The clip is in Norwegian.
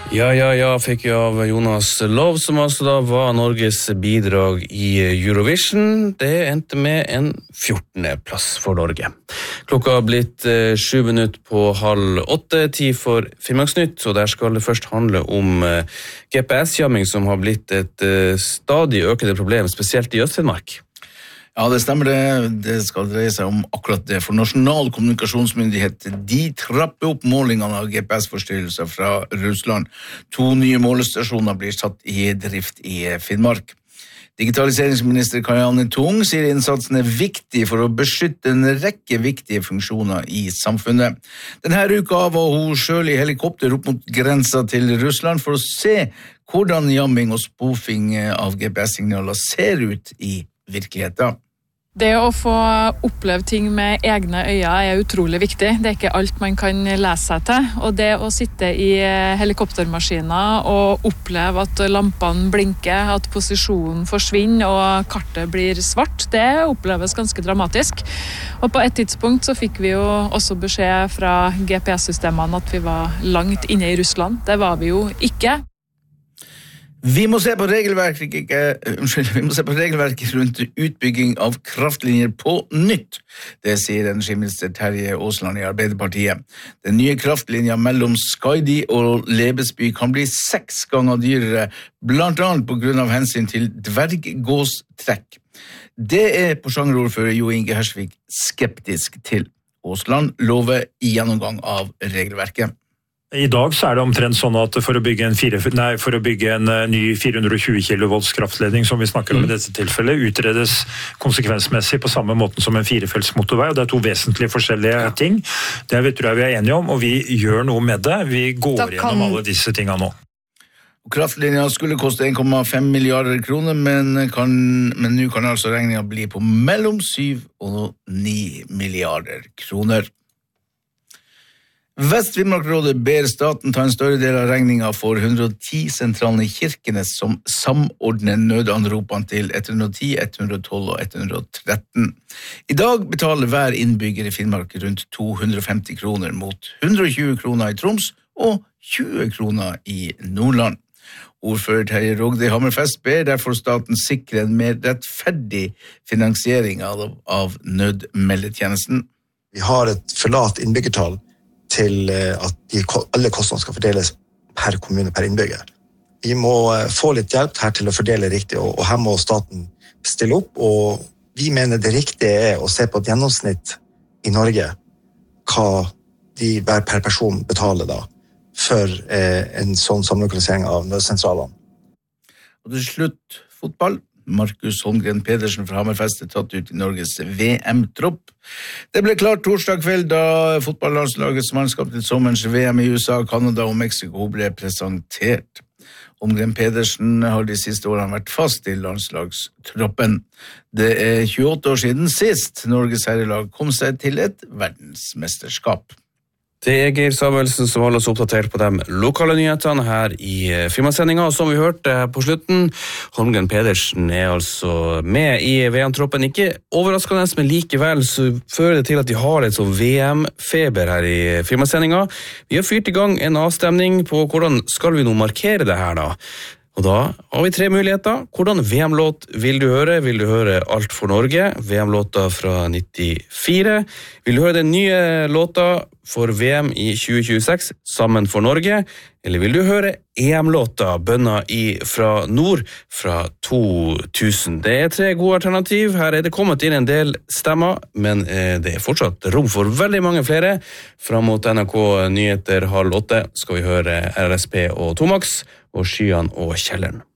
Ja, fikk jeg av Jonas Love, som altså da var Norges bidrag i Eurovision. Det endte med en 14. plass for Norge. Klokka har blitt 7 minutter på 7:30, tid for Finnmarksnytt, og der skal det først handle om GPS-jamming, som har blitt et stadig økende problem, spesielt i Øst-Finnmark. Ja, det stemmer det. Det skal dreie seg om akkurat det. For Nasjonal kommunikasjonsmyndighet, de trapper opp målingene av GPS-forstyrrelser fra Russland. 2 nye målestasjoner blir satt i drift i Finnmark. Digitaliseringsminister Karianne Tung sier innsatsen er viktig for å beskytte en rekke viktige funksjoner i samfunnet. Denne uka var hun selv i helikopter opp mot grensa til Russland for å se hvordan jamming og spoofing av GPS-signaler ser ut i virkeligheten. Det å få oppleve ting med egne øyne er utrolig viktig. Det er ikke alt man kan lese seg til. Og det å sitte i helikoptermaskiner og oppleve at lampene blinker, at posisjonen forsvinner og kartet blir svart, det oppleves ganske dramatisk. Og på et tidspunkt så fikk vi jo også beskjed fra GPS-systemene at vi var langt inne i Russland. Det var vi jo ikke. Vi må se på regelverket rundt utbygging av kraftlinjer på nytt. Det sier energiminister Terje Aasland i Arbeiderpartiet. Den nye kraftlinja mellom Skaidi og Lebesby kan bli 6 ganger dyrere, blant annet på grunn av hensyn til dverggåstrekk. Det er Porsanger-ordfører Jo Inge Hersvik skeptisk til. Aasland lover gjennomgang av regelverket. I dag så er det omtrent sånn at for å bygge en ny 420 kV kraftledning, som vi snakker om i dette tilfellet, utredes konsekvensmessig på samme måten som en 4-felts motorvei, og det er 2 vesentlige forskjellige ting. Det tror jeg vi er enige om, og vi gjør noe med det. Vi går gjennom alle disse tingene nå. Kraftlinja skulle koste 1,5 milliarder kroner, men nå kan altså regningen bli på mellom 7 og 9 milliarder kroner. Vest-Finnmark-rådet ber staten ta en større del av regningen for 110-sentralene i Kirkenes som samordner nødanropene til 110, 112 og 113. I dag betaler hver innbygger i Finnmark rundt 250 kroner mot 120 kroner i Troms og 20 kroner i Nordland. Ordfører Terje Rogde Hammerfest ber derfor staten sikre en mer rettferdig finansiering av nødmeldetjenesten. Vi har et for lavt innbyggertall til at alle kostnader skal fordeles per kommune, per innbygger. Vi må få litt hjelp her til å fordele riktig, og her må staten stille opp, og vi mener det riktige er å se på et gjennomsnitt i Norge, hva de hver per person betaler da, for en sånn samlokalisering av nødsentralene. Og til slutt, fotball. Markus Holmgren Pedersen fra Hammerfest er tatt ut i Norges VM-tropp. Det ble klart torsdag kveld da fotballandslagets mannskap til sommerens VM i USA, Canada og Mexico ble presentert. Holmgren Pedersen har de siste årene vært fast i landslagstroppen. Det er 28 år siden sist Norges herrelag kom seg til et verdensmesterskap. Det er Geir Samuelsen som holder oss oppdatert på de lokale nyhetene her i Finnmarkssendinga, og som vi hørte på slutten, Holmgren Pedersen er altså med i VM-troppen. Ikke overraskende, men likevel så fører det til at vi har et sånn VM-feber her i Finnmarkssendinga. Vi har fyrt i gang en avstemning på hvordan skal vi nå markere det her da. Og da har vi 3 muligheter. Hvordan VM-låt vil du høre? Vil du høre Alt for Norge? VM-låta fra 94. Vil du høre den nye låta for VM i 2026, Sammen for Norge? Eller vil du høre EM-låta, Bønna fra nord, fra 2000? Det er 3 gode alternativ. Her er det kommet inn en del stemmer, men det er fortsatt rom for veldig mange flere. Fram mot NRK Nyheter 7:30 skal vi høre RSP og Tomax, og Skyan og Kjelleren.